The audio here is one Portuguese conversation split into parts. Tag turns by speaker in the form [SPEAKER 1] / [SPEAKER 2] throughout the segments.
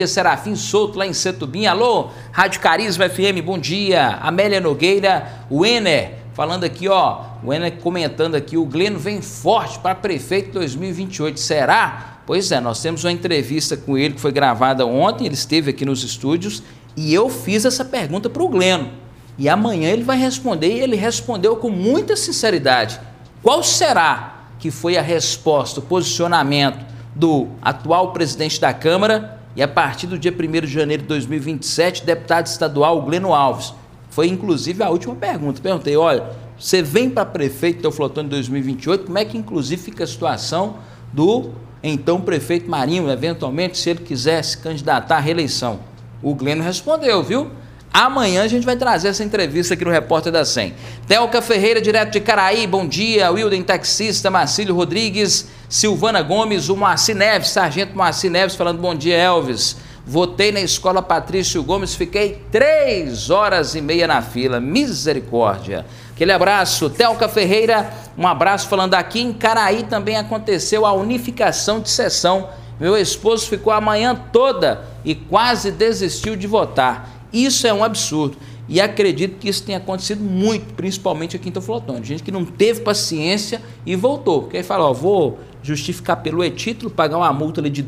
[SPEAKER 1] Serafim Souto, lá em Setubim. Alô, Rádio Carisma FM, bom dia. Amélia Nogueira, o Ener, falando aqui, ó, o Ener comentando aqui, o Gleno vem forte para prefeito 2028, será? Pois é, nós temos uma entrevista com ele que foi gravada ontem, ele esteve aqui nos estúdios e eu fiz essa pergunta para o Gleno. E amanhã ele vai responder, e ele respondeu com muita sinceridade. Qual será que foi a resposta, o posicionamento do atual presidente da Câmara e a partir do dia 1º de janeiro de 2027, deputado estadual Gleno Alves? Foi inclusive a última pergunta. Perguntei, olha, você vem para prefeito de Teoflotone em 2028, como é que inclusive fica a situação do então prefeito Marinho, eventualmente, se ele quiser se candidatar à reeleição? O Gleno respondeu, viu? Amanhã a gente vai trazer essa entrevista aqui no Repórter da 100. Telca Ferreira, direto de Caraí, bom dia. Wilden Taxista, Marcílio Rodrigues, Silvana Gomes, o Moacir Neves, Sargento Moacir Neves, falando bom dia, Elvis. Votei na escola Patrício Gomes, fiquei 3 horas e meia na fila, misericórdia. Aquele abraço. Telca Ferreira, um abraço, falando aqui em Caraí também aconteceu a unificação de sessão. Meu esposo ficou a manhã toda e quase desistiu de votar. Isso é um absurdo e acredito que isso tenha acontecido muito, principalmente aqui em Teoflotone. Gente que não teve paciência e voltou, porque aí fala, ó, vou justificar pelo e-título, pagar uma multa ali de R$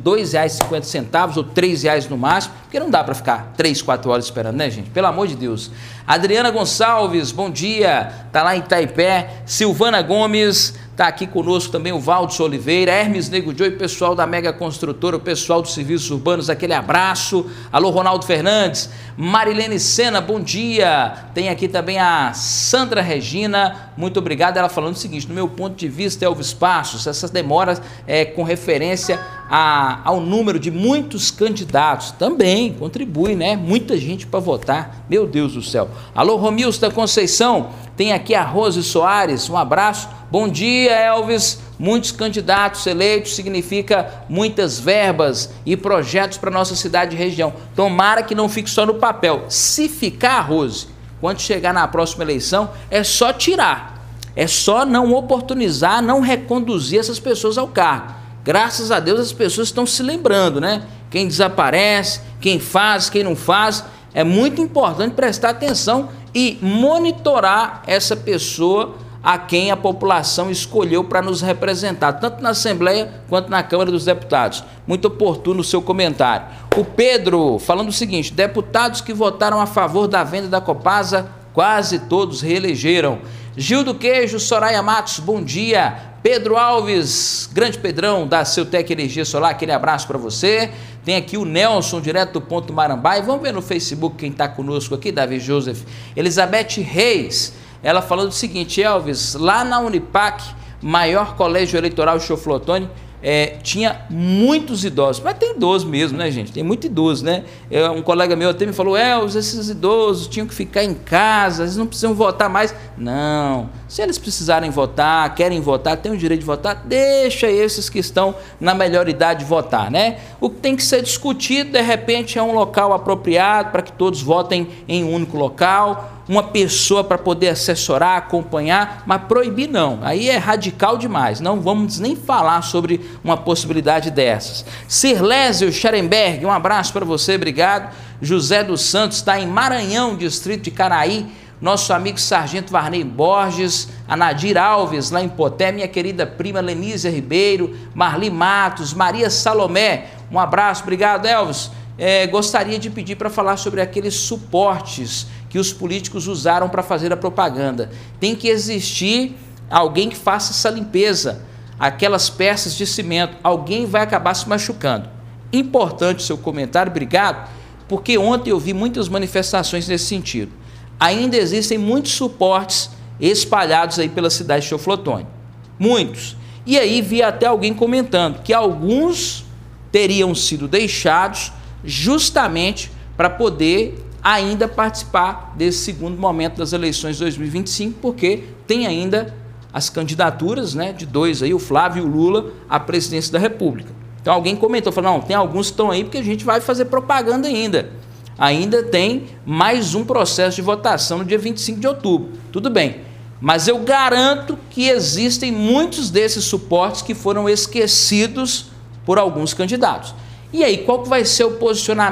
[SPEAKER 1] 2,50 ou R$ 3 no máximo, porque não dá para ficar 3, 4 horas esperando, né, gente? Pelo amor de Deus. Adriana Gonçalves, bom dia, tá lá em Itaipé. Silvana Gomes, tá aqui conosco também o Valdes Oliveira, Hermes Nego Joy, pessoal da Mega Construtora, o pessoal dos serviços urbanos, aquele abraço. Alô, Ronaldo Fernandes. Marilene Sena, bom dia. Tem aqui também a Sandra Regina, muito obrigado. Ela falando o seguinte, no meu ponto de vista, Elvis Passos, essas demoras com referência ao número de muitos candidatos, também contribui, né? Muita gente para votar, meu Deus do céu. Alô, Romilson da Conceição, tem aqui a Rose Soares, um abraço. Bom dia, Elvis. Muitos candidatos eleitos significa muitas verbas e projetos para nossa cidade e região. Tomara que não fique só no papel. Se ficar, Rose, quando chegar na próxima eleição, é só tirar. É só não oportunizar, não reconduzir essas pessoas ao cargo. Graças a Deus as pessoas estão se lembrando, né? Quem desaparece, quem faz, quem não faz. É muito importante prestar atenção e monitorar essa pessoa a quem a população escolheu para nos representar, tanto na Assembleia quanto na Câmara dos Deputados. Muito oportuno o seu comentário. O Pedro falando o seguinte, deputados que votaram a favor da venda da Copasa, quase todos reelegeram. Gildo Queijo, Soraya Matos, bom dia. Pedro Alves, grande Pedrão da Ceutec Energia Solar, aquele abraço para você. Tem aqui o Nelson, direto do Ponto Marambaia. Vamos ver no Facebook quem está conosco aqui, Davi Joseph. Elizabeth Reis, ela falando o seguinte, Elvis, lá na Unipac, maior colégio eleitoral de Teoflotone, tinha muitos idosos, mas tem idosos mesmo, né, gente? Tem muito idoso, né? Um colega meu até me falou, Elvis, esses idosos tinham que ficar em casa, eles não precisam votar mais. Não, se eles precisarem votar, querem votar, têm o direito de votar, deixa esses que estão na melhor idade votar, né? O que tem que ser discutido, de repente, é um local apropriado para que todos votem em um único local, uma pessoa para poder assessorar, acompanhar, mas proibir não, aí é radical demais, não vamos nem falar sobre uma possibilidade dessas. Sirlésio Scherenberg, um abraço para você, obrigado. José dos Santos está em Maranhão, distrito de Caraí, nosso amigo Sargento Varney Borges, a Nadir Alves lá em Poté, minha querida prima Lenísia Ribeiro, Marli Matos, Maria Salomé, um abraço, obrigado, Elvis. Gostaria de pedir para falar sobre aqueles suportes que os políticos usaram para fazer a propaganda. Tem que existir alguém que faça essa limpeza, aquelas peças de cimento, alguém vai acabar se machucando. Importante o seu comentário, obrigado, porque ontem eu vi muitas manifestações nesse sentido. Ainda existem muitos suportes espalhados aí pela cidade de Teoflotone, muitos. E aí vi até alguém comentando que alguns teriam sido deixados justamente para poder ainda participar desse segundo momento das eleições de 2025, porque tem ainda as candidaturas, né, de dois aí, o Flávio e o Lula, à presidência da República. Então alguém comentou, falou, não, tem alguns que estão aí porque a gente vai fazer propaganda ainda. Ainda tem mais um processo de votação no dia 25 de outubro. Tudo bem, mas eu garanto que existem muitos desses suportes que foram esquecidos por alguns candidatos. E aí, qual que vai ser o posicionamento